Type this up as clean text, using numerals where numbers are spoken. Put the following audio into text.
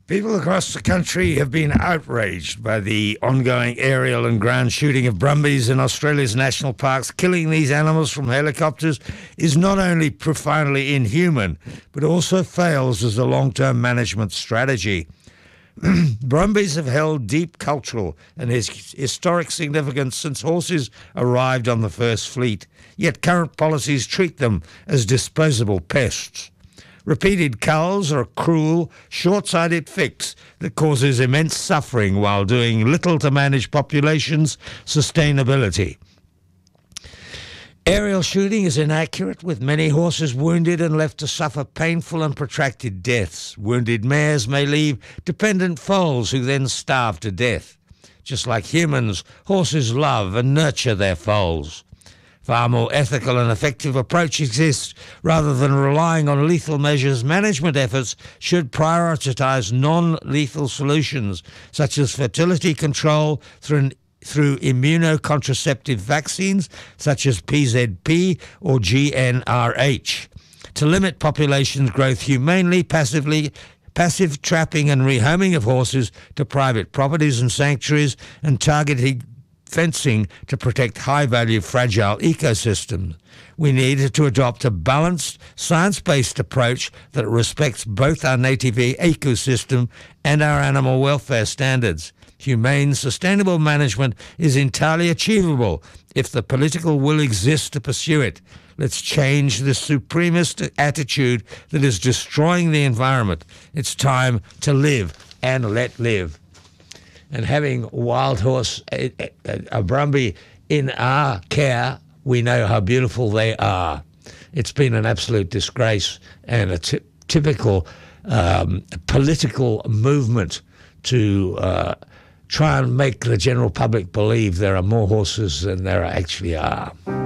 People across the country have been outraged by the ongoing aerial and ground shooting of brumbies in Australia's national parks. Killing these animals from helicopters is not only profoundly inhuman, but also fails as a long-term management strategy. Brumbies have held deep cultural and historic significance since horses arrived on the first fleet, yet current policies treat them as disposable pests. Repeated culls are a cruel, short-sighted fix that causes immense suffering while doing little to manage populations' sustainability. Aerial shooting is inaccurate, with many horses wounded and left to suffer painful and protracted deaths. Wounded mares may leave dependent foals who then starve to death. Just like humans, horses love and nurture their foals. Far more ethical and effective approach exists. Rather than relying on lethal measures, management efforts should prioritise non-lethal solutions, such as fertility control through immunocontraceptive vaccines, such as PZP or GnRH, to limit population growth humanely, passive trapping and rehoming of horses to private properties and sanctuaries, and targeting fencing to protect high-value fragile ecosystems. We need to adopt a balanced, science-based approach that respects both our native ecosystem and our animal welfare standards. Humane, sustainable management is entirely achievable if the political will exists to pursue it. Let's change this supremacist attitude that is destroying the environment. It's time to live and let live. And having wild horse, a brumby, in our care, we know how beautiful they are. It's been an absolute disgrace and a typical political movement to try and make the general public believe there are more horses than there actually are.